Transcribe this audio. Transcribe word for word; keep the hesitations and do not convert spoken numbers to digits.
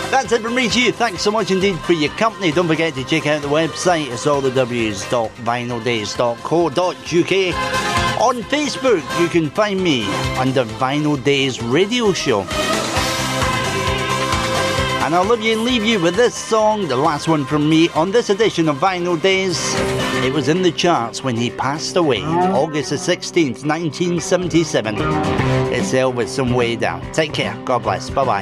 That's it from me to you. Thanks so much indeed for your company. Don't forget to check out the website. It's all the w's dot vinyl days dot co dot uk. On Facebook, you can find me under Vinyl Days Radio Show. And I'll leave you, leave you with this song, the last one from me on this edition of Vinyl Days. It was in the charts when he passed away, August the sixteenth, nineteen seventy-seven. It's Elvis and Way Down. Take care. God bless. Bye-bye.